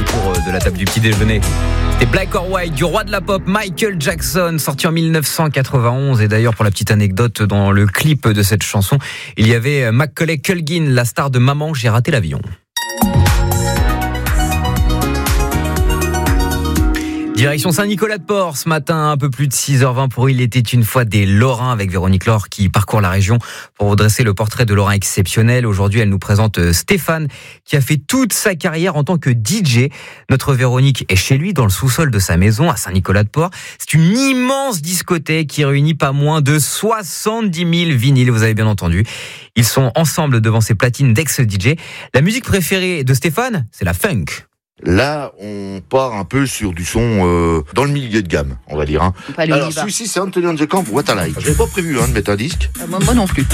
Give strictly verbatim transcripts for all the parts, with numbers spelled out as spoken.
autour de la table du petit déjeuner. C'était Black or White du roi de la pop Michael Jackson, sorti en dix-neuf cent quatre-vingt-onze. Et d'ailleurs, pour la petite anecdote, dans le clip de cette chanson, il y avait Macaulay Culkin, la star de Maman, j'ai raté l'avion. Direction Saint-Nicolas-de-Port, ce matin, un peu plus de six heures vingt pour Il était une fois des Lorrains avec Véronique Laure qui parcourt la région pour vous dresser le portrait de Lorrain exceptionnel. Aujourd'hui, elle nous présente Stéphane qui a fait toute sa carrière en tant que D J. Notre Véronique est chez lui dans le sous-sol de sa maison à Saint-Nicolas-de-Port. C'est une immense discothèque qui réunit pas moins de soixante-dix mille vinyles, vous avez bien entendu. Ils sont ensemble devant ces platines d'ex-D J. La musique préférée de Stéphane, c'est la funk. Là, on part un peu sur du son euh, dans le milieu de gamme, on va dire. Hein. Alors, celui-ci, c'est Anthony on the Camp, What I Like. J'avais pas prévu hein, de mettre un disque. Euh, moi, moi non plus.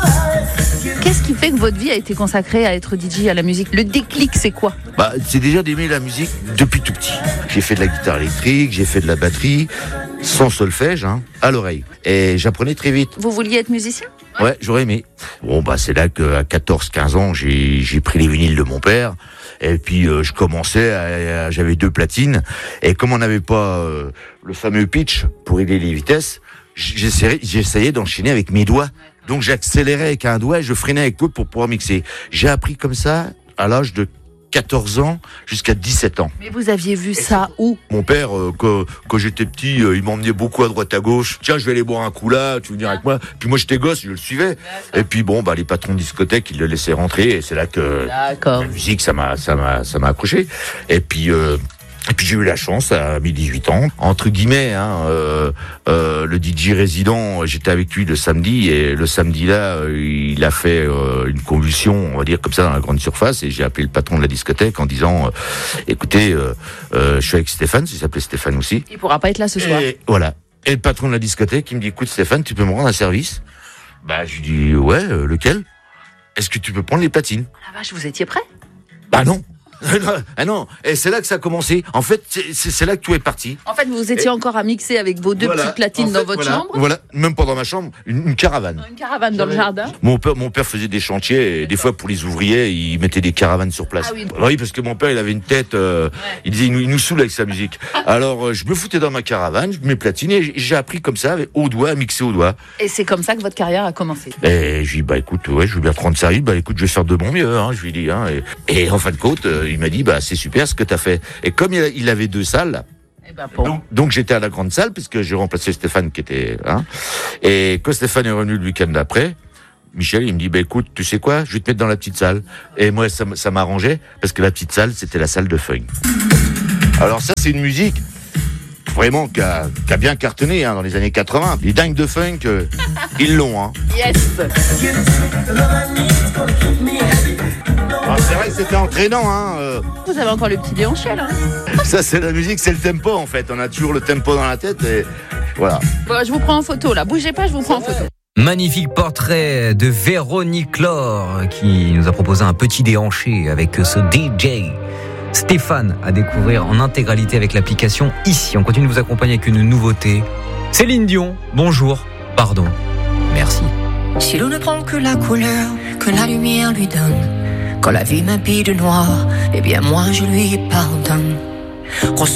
Qu'est-ce qui fait que votre vie a été consacrée à être D J, à la musique ? Le déclic, c'est quoi ? Bah, c'est déjà d'aimer la musique depuis tout petit. J'ai fait de la guitare électrique, j'ai fait de la batterie, sans solfège, hein, à l'oreille. Et j'apprenais très vite. Vous vouliez être musicien ? Ouais, j'aurais aimé. Bon, bah, c'est là qu'à quatorze quinze ans, j'ai, j'ai pris les vinyles de mon père. Et puis, euh, je commençais, à, à, j'avais deux platines. Et comme on n'avait pas euh, le fameux pitch pour régler les vitesses, j'essayais, j'essayais d'enchaîner avec mes doigts. Donc, j'accélérais avec un doigt et je freinais avec l'autre pour pouvoir mixer. J'ai appris comme ça à l'âge de quatorze ans jusqu'à dix-sept ans. Mais vous aviez vu ça où ? Mon père, euh, quand, quand j'étais petit, euh, il m'emmenait beaucoup à droite à gauche. Tiens, je vais aller boire un coup là, tu veux venir avec moi ? Puis moi, j'étais gosse, je le suivais. Et puis bon, bah les patrons de discothèque, ils le laissaient rentrer. Et c'est là que D'accord. la musique, ça m'a, ça m'a, ça m'a accroché. Et puis. Euh, Et puis j'ai eu la chance à mes dix-huit ans, entre guillemets, hein, euh, euh, le D J résident, j'étais avec lui le samedi et le samedi là, euh, il a fait euh, une convulsion, on va dire comme ça dans la grande surface et j'ai appelé le patron de la discothèque en disant, euh, écoutez, euh, euh, je suis avec Stéphane, il s'appelait Stéphane aussi. Il pourra pas être là ce soir. Et voilà. Et le patron de la discothèque, il me dit, écoute Stéphane, tu peux me rendre un service ? Bah je lui dis, ouais, euh, lequel ? Est-ce que tu peux prendre les platines ? Ah la vache, vous étiez prêt ? Bah non. Ah non, et c'est là que ça a commencé. En fait, c'est, c'est là que tout est parti. En fait, vous étiez et encore à mixer avec vos deux voilà, petites platines en fait, dans votre voilà, chambre. Voilà, même pas dans ma chambre, une, une caravane. Une caravane dans le jardin. Mon père, mon père faisait des chantiers et des fois pour les ouvriers, il mettait des caravanes sur place. Ah oui. Oui, parce que mon père, il avait une tête. Euh, ouais. Il disait, il nous, il nous saoule avec sa musique. Alors, euh, je me foutais dans ma caravane, je mes platines et j'ai appris comme ça, avec, au doigt, à mixer au doigt. Et c'est comme ça que votre carrière a commencé. Et je lui dis, bah écoute, ouais, je veux bien te rendre service. Bah écoute, je vais faire de mon mieux. Hein, je lui dis. Hein, et, et en fin de compte, euh, il m'a dit, bah c'est super. Super ce que t'as fait. Et comme il, a, il avait deux salles, eh ben bon. donc, donc j'étais à la grande salle puisque j'ai remplacé Stéphane qui était. Hein, et quand Stéphane est revenu le week-end d'après, Michel il me dit bah écoute tu sais quoi, je vais te mettre dans la petite salle. Et moi ça, ça m'arrangeait parce que la petite salle c'était la salle de funk. Alors ça c'est une musique vraiment qui a, qui a bien cartonné hein, dans les années quatre-vingts. Les dingues de funk euh, ils l'ont. Hein. Yes. Ah, c'est vrai que c'était entraînant, hein. Euh... Vous avez encore le petit déhanché, là. Ça, c'est la musique, c'est le tempo, en fait. On a toujours le tempo dans la tête et voilà. Bon, je vous prends en photo, là. Bougez pas, je vous prends en photo. Magnifique portrait de Véronique Laure qui nous a proposé un petit déhanché avec ce D J. Stéphane à découvrir en intégralité avec l'application ici. On continue de vous accompagner avec une nouveauté. Céline Dion, bonjour, pardon, merci. Si l'on ne prend que la couleur que la lumière lui donne, quand la vie m'habille de noir, eh bien moi je lui pardonne. Grosse